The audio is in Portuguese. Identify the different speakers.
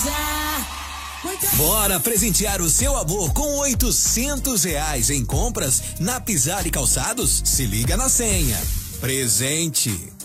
Speaker 1: Bora presentear o seu amor com R$ 800 em compras na Pisar e Calçados? Se liga na senha. Presente.